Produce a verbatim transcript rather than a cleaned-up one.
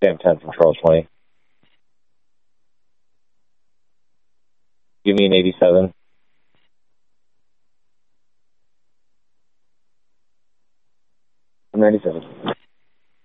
Sam ten from Charles twenty. Give me an eighty-seven. I'm ninety-seven.